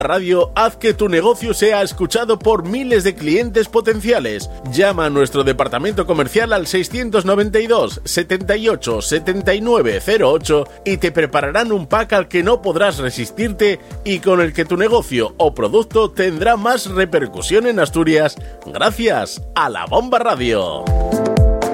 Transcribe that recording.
Radio, haz que tu negocio sea escuchado por miles de clientes potenciales. Llama a nuestro departamento comercial al 692 78 79 08 y te prepararán un pack al que no podrás resistirte y con el que tu negocio o producto tendrá más repercusión en Asturias gracias a La Bomba Radio.